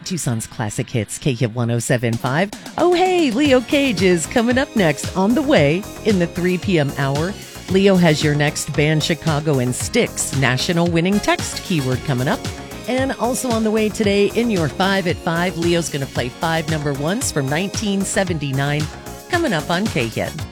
Tucson's classic hits, KHIP 107.5. Oh, hey, Leo Cage is coming up next on the way in the 3 p.m. hour. Leo has your next band, Chicago and Styx, national winning text keyword coming up. And also on the way today in your 5 at 5, Leo's going to play 5 number ones from 1979 coming up on KHIP.